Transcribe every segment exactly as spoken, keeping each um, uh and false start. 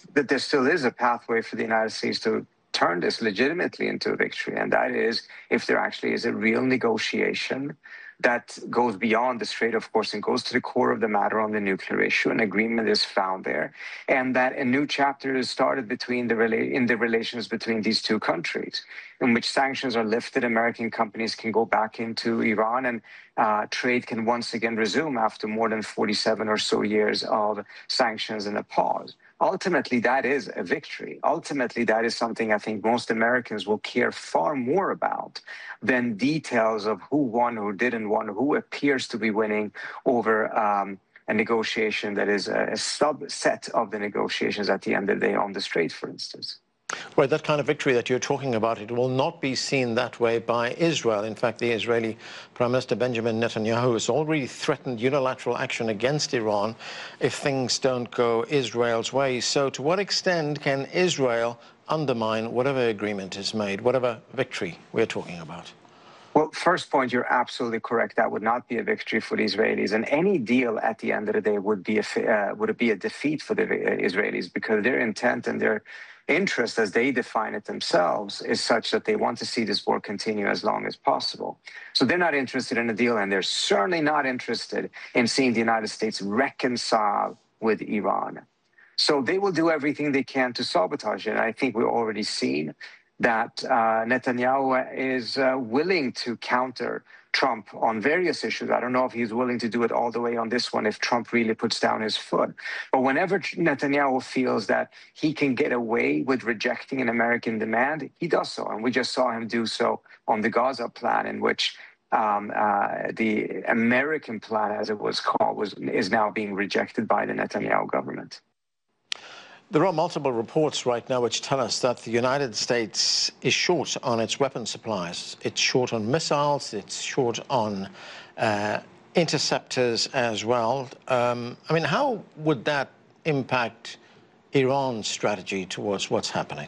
that there still is a pathway for the United States to turn this legitimately into a victory, and that is if there actually is a real negotiation that goes beyond the Strait, of course, and goes to the core of the matter on the nuclear issue. An agreement is found there, and that a new chapter is started between the rela- in the relations between these two countries, in which sanctions are lifted, American companies can go back into Iran, and uh, trade can once again resume after more than forty-seven or so years of sanctions and a pause. Ultimately, that is a victory. Ultimately, that is something I think most Americans will care far more about than details of who won, who didn't won, who appears to be winning over um, a negotiation that is a, a subset of the negotiations at the end of the day on the Strait, for instance. Well, that kind of victory that you're talking about, it will not be seen that way by Israel. In fact, the Israeli Prime Minister Benjamin Netanyahu has already threatened unilateral action against Iran if things don't go Israel's way. So to what extent can Israel undermine whatever agreement is made, whatever victory we're talking about? Well, first point, you're absolutely correct. That would not be a victory for the Israelis, and any deal at the end of the day would be a uh, would be a defeat for the Israelis, because their intent and their interest, as they define it themselves, is such that they want to see this war continue as long as possible. So they're not interested in a deal, and they're certainly not interested in seeing the United States reconcile with Iran. So they will do everything they can to sabotage it. And I think we've already seen that uh, Netanyahu is uh, willing to counter Trump on various issues. I don't know if he's willing to do it all the way on this one if Trump really puts down his foot. But whenever Netanyahu feels that he can get away with rejecting an American demand, he does so. And we just saw him do so on the Gaza plan, in which um, uh, the American plan, as it was called, was is now being rejected by the Netanyahu government. There are multiple reports right now which tell us that the United States is short on its weapon supplies. It's short on missiles, it's short on uh, interceptors as well. Um, I mean, how would that impact Iran's strategy towards what's happening?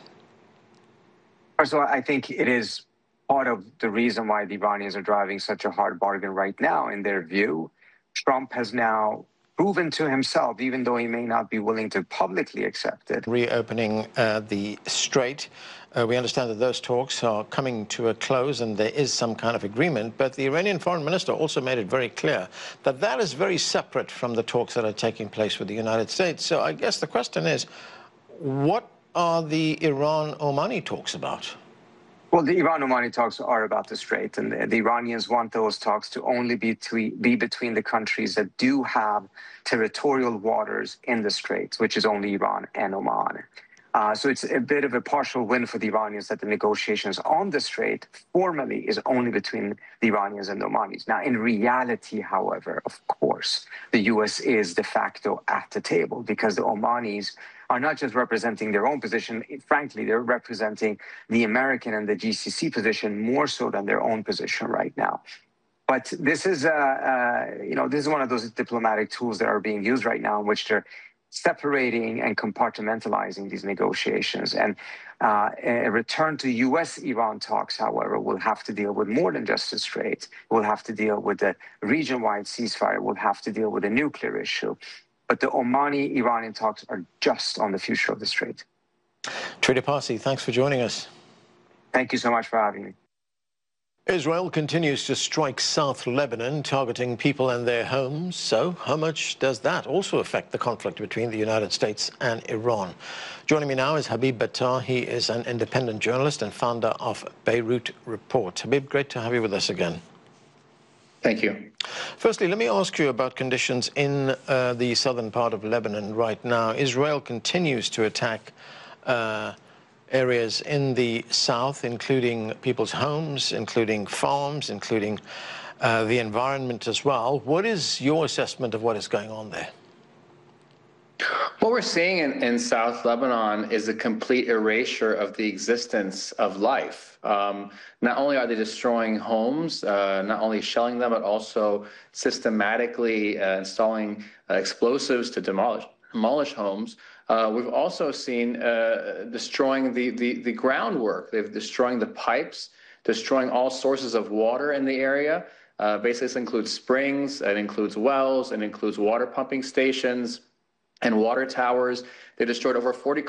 First of all, I think it is part of the reason why the Iranians are driving such a hard bargain right now. In their view, Trump has now proven to himself, even though he may not be willing to publicly accept it. Reopening uh, the Strait, uh, we understand that those talks are coming to a close and there is some kind of agreement, but the Iranian foreign minister also made it very clear that that is very separate from the talks that are taking place with the United States. So I guess the question is, what are the Iran-Omani talks about? Well, the Iran-Omani talks are about the Strait, and the, the Iranians want those talks to only be, to be between the countries that do have territorial waters in the Strait, which is only Iran and Oman. Uh, so it's a bit of a partial win for the Iranians that the negotiations on the Strait formally is only between the Iranians and the Omanis. Now, in reality, however, of course, the U S is de facto at the table, because the Omanis are not just representing their own position. Frankly, they're representing the American and the G C C position more so than their own position right now. But this is, uh, uh, you know, this is one of those diplomatic tools that are being used right now, in which they're separating and compartmentalizing these negotiations. And uh, a return to U S Iran talks, however, will have to deal with more than just the Strait. We'll have to deal with the region-wide ceasefire. We'll have to deal with the nuclear issue. But the Omani-Iranian talks are just on the future of the Strait. Trita Parsi, thanks for joining us. Thank you so much for having me. Israel continues to strike South Lebanon, targeting people and their homes. So how much does that also affect the conflict between the United States and Iran? Joining me now is Habib Battar. He is an independent journalist and founder of Beirut Report. Habib, great to have you with us again. Thank you. Firstly, let me ask you about conditions in uh, the southern part of Lebanon right now. Israel continues to attack uh, areas in the south, including people's homes, including farms, including uh, the environment as well. What is your assessment of what is going on there? What we're seeing in, in South Lebanon is a complete erasure of the existence of life. Um, not only are they destroying homes, uh, not only shelling them, but also systematically uh, installing uh, explosives to demolish, demolish homes. Uh, we've also seen uh, destroying the, the, the groundwork. They've destroying the pipes, destroying all sources of water in the area. Uh, basically, this includes springs, it includes wells, it includes water pumping stations and water towers. They destroyed over forty